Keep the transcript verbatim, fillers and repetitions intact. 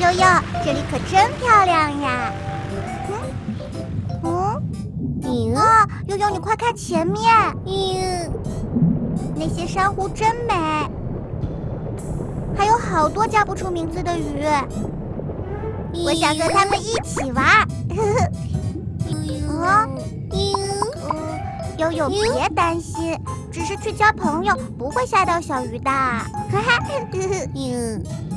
悠悠，这里可真漂亮呀！嗯嗯，啊，悠悠，你快看前面，嗯，那些珊瑚真美，还有好多叫不出名字的鱼，我想和它们一起玩。啊，嗯，悠悠别担心，只是去交朋友，不会吓到小鱼的。哈哈，嗯。